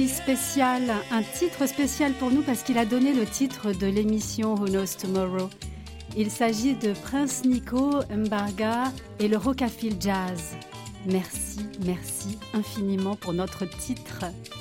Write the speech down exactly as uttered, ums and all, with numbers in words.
Spécial, un titre spécial pour nous parce qu'il a donné le titre de l'émission Who Knows Tomorrow. Il s'agit de Prince Nico Mbarga et le Rockabilly Jazz. Merci, merci infiniment pour notre titre.